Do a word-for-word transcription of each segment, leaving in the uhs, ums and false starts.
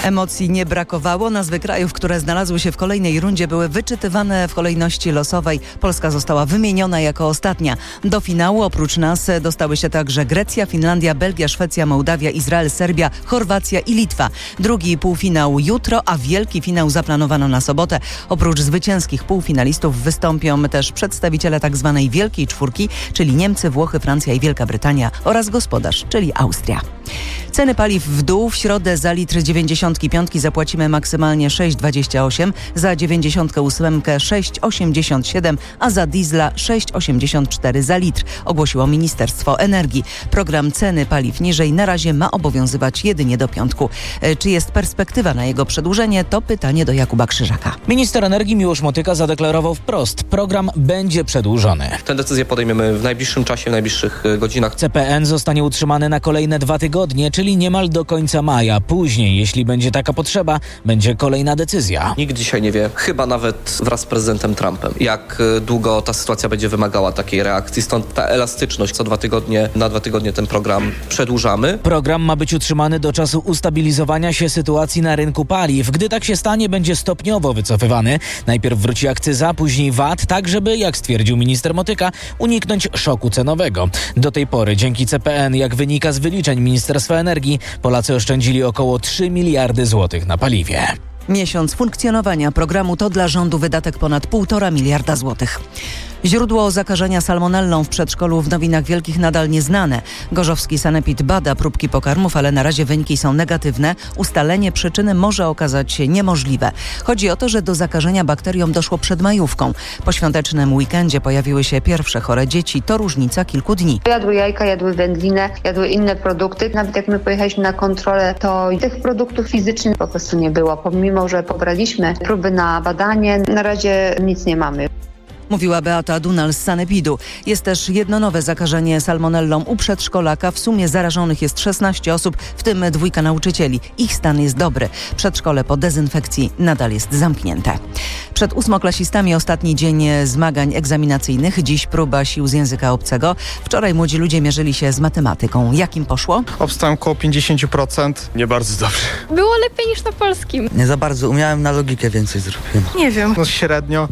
Emocji nie brakowało. Nazwy krajów, które znalazły się w kolejnej rundzie, były wyczytywane w kolejności losowej. Polska została wymieniona jako ostatnia. Do finału oprócz nas dostały się także Grecja, Finlandia, Belgia, Szwecja, Mołdawia, Izrael, Serbia, Chorwacja i Litwa. Drugi półfinał jutro, a wielki finał zaplanowano na sobotę. Oprócz zwycięskich półfinalistów wystąpią też przedstawiciele tzw. Wielkiej Czwórki, czyli Niemcy, Włochy, Francja i Wielka Brytania oraz gospodarz, czyli Austria. Ceny paliw w dół. W środę za litr dziewięćdziesiątki piątki zapłacimy maksymalnie sześć dwadzieścia osiem, za dziewięćdziesiątkę ósemkę sześć osiemdziesiąt siedem, a za diesla sześć osiemdziesiąt cztery za litr, ogłosiło Ministerstwo Energii. Program ceny paliw niżej na razie ma obowiązywać jedynie do piątku. Czy jest perspektywa na jego przedłużenie? To pytanie do Jakuba Krzyżaka. Minister energii Miłosz Motyka zadeklarował wprost: program będzie przedłużony. Tę decyzję podejmiemy w najbliższym czasie, w najbliższych godzinach. C P N zostanie utrzymany na kolejne dwa tygodnie, czyli niemal do końca maja. Później, jeśli będzie taka potrzeba, będzie kolejna decyzja. Nikt dzisiaj nie wie, chyba nawet wraz z prezydentem Trumpem, jak długo ta sytuacja będzie wymagała takiej reakcji. Stąd ta elastyczność. Co dwa tygodnie, na dwa tygodnie ten program przedłużamy. Program ma być utrzymany do czasu ustabilizowania się sytuacji na rynku paliw. Gdy tak się stanie, będzie stopniowo wycofywany. Najpierw wróci akcyza, później V A T, tak żeby, jak stwierdził minister Motyka, uniknąć szoku cenowego. Do tej pory dzięki C P N, jak wynika z wyliczeń Ministerstwa Energii, Polacy oszczędzili około trzy miliardy złotych na paliwie. Miesiąc funkcjonowania programu to dla rządu wydatek ponad półtora miliarda złotych. Źródło zakażenia salmonellą w przedszkolu w Nowinach Wielkich nadal nieznane. Gorzowski sanepid bada próbki pokarmów, ale na razie wyniki są negatywne. Ustalenie przyczyny może okazać się niemożliwe. Chodzi o to, że do zakażenia bakterią doszło przed majówką. Po świątecznym weekendzie pojawiły się pierwsze chore dzieci. To różnica kilku dni. Jadły jajka, jadły wędlinę, jadły inne produkty. Nawet jak my pojechaliśmy na kontrolę, to tych produktów fizycznie po prostu nie było. Pomimo, że pobraliśmy próby na badanie, na razie nic nie mamy. Mówiła Beata Dunal z sanepidu. Jest też jedno nowe zakażenie salmonellą u przedszkolaka. W sumie zarażonych jest szesnaście osób, w tym dwójka nauczycieli. Ich stan jest dobry. Przedszkole po dezynfekcji nadal jest zamknięte. Przed ósmoklasistami ostatni dzień zmagań egzaminacyjnych. Dziś próba sił z języka obcego. Wczoraj młodzi ludzie mierzyli się z matematyką. Jak im poszło? Obstałem około pięćdziesiąt procent. Nie bardzo dobrze. Było lepiej niż na polskim. Nie za bardzo. Umiałem na logikę więcej zrobiłem. Nie wiem. No średnio.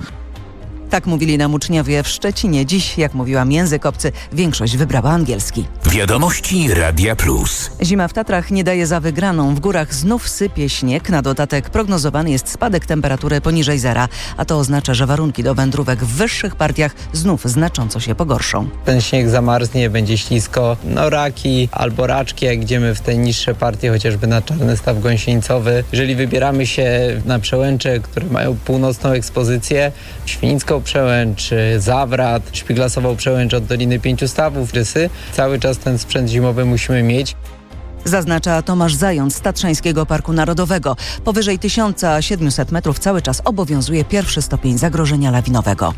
Tak mówili nam uczniowie w Szczecinie. Dziś, jak mówiłam, język obcy, większość wybrała angielski. Wiadomości Radia Plus. Zima w Tatrach nie daje za wygraną. W górach znów sypie śnieg. Na dodatek prognozowany jest spadek temperatury poniżej zera, a to oznacza, że warunki do wędrówek w wyższych partiach znów znacząco się pogorszą. Ten śnieg zamarznie, będzie ślisko. No raki albo raczki, jak idziemy w te niższe partie, chociażby na Czarny Staw Gąsienicowy. Jeżeli wybieramy się na przełęcze, które mają północną ekspozycję, Świnicką Przełęcz, Zawrat, Szpiglasową Przełęcz od Doliny Pięciu Stawów, Rysy. Cały czas ten sprzęt zimowy musimy mieć. Zaznacza Tomasz Zając z Tatrzańskiego Parku Narodowego. Powyżej tysiąc siedemset metrów cały czas obowiązuje pierwszy stopień zagrożenia lawinowego.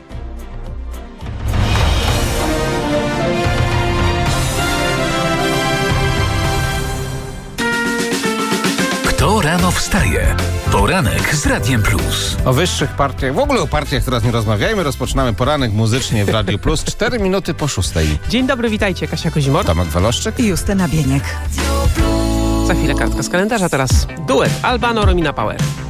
Kto rano wstaje? Poranek z Radiem Plus. O wyższych partiach, w ogóle o partiach teraz nie rozmawiajmy. Rozpoczynamy poranek muzycznie w Radiu Plus. Cztery minuty po szóstej. Dzień dobry, witajcie. Kasia Kozimor. Tomek Waloszczyk I Justyna Bieniek. Za chwilę kartka z kalendarza, teraz duet Albano, Romina Power.